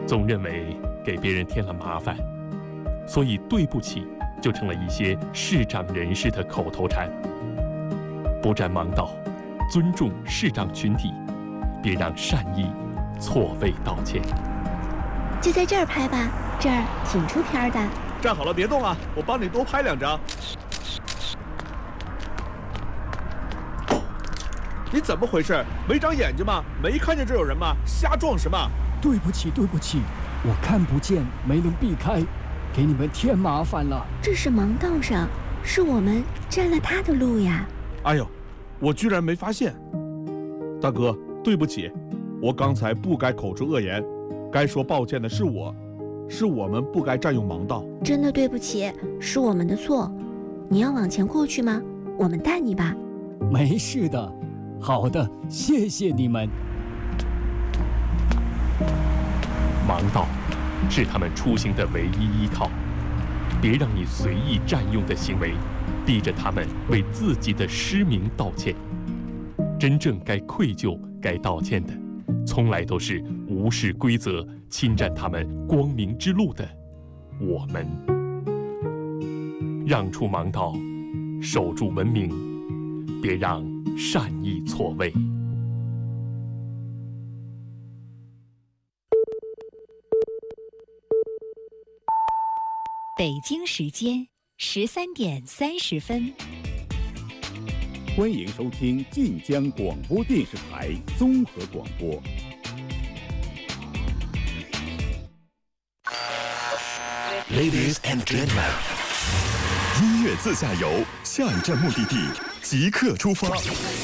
总认为给别人添了麻烦，所以对不起就成了一些视障人士的口头禅。不占盲道，尊重视障群体，别让善意错位道歉。 就在这儿拍吧，这儿挺出片的。 站好了，别动啊，我帮你多拍2张。你怎么回事？没长眼睛吗？没看见这有人吗？瞎撞什么？ 对不起，我看不见，没能避开，给你们添麻烦了。 这是盲道上，是我们占了他的路呀。 哎呦，我居然没发现。大哥，对不起，我刚才不该口出恶言，该说抱歉的是我们不该占用盲道。 真的对不起，是我们的错。你要往前过去吗？我们带你吧。 没事的。好的，谢谢你们。 盲道是他们出行的唯一依靠，别让你随意占用的行为逼着他们为自己的失明道歉。真正该愧疚、该道歉的，从来都是无视规则、侵占他们光明之路的我们。让出盲道，守住文明，别让善意错位。 北京时间13点30分。 欢迎收听晋江广播电视台综合广播。 Ladies and gentlemen， 音乐自驾游，下一站目的地即刻出发。